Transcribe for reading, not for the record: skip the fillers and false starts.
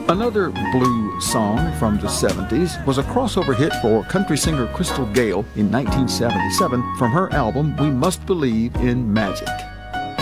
Another blue song from the 70s was a crossover hit for country singer Crystal Gayle in 1977 from her album We Must Believe in Magic.